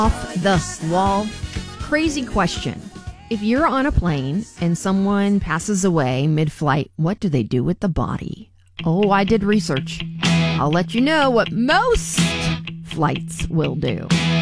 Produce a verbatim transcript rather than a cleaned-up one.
Off the wall. Crazy question. If you're on a plane and someone passes away mid-flight, what do they do with the body? Oh, I did research. I'll let you know what most flights will do.